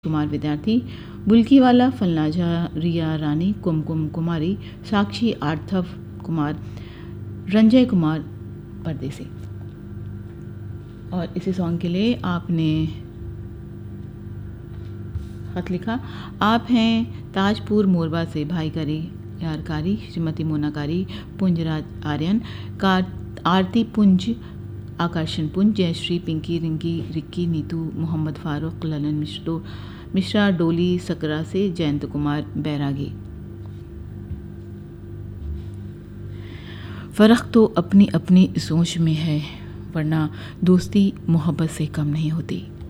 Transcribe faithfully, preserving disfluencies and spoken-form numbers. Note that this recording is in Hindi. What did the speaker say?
कुमार विद्यार्थी, बुल्कीवाला फलनाजा, रिया रानी, कुमकुम कुमारी, साक्षी आर्थव कुमार, रंजय कुमार परदेसी। और इसी सॉन्ग के लिए आपने खत लिखा। आप हैं ताजपुर मोरबा से भाई करी यारकारी, श्रीमती मोनाकारी, पुंजराज आर्यन, कार आरती पुंज, आकर्षण पुंज, जयश्री, पिंकी, रिंकी, रिक्की, नीतू, मोहम्मद फारूक, ललन मिश्रो मिश्रा, डोली सकरा से जयंत कुमार बैरागी। फ़र्क तो अपनी अपनी सोच में है, वरना दोस्ती मोहब्बत से कम नहीं होती।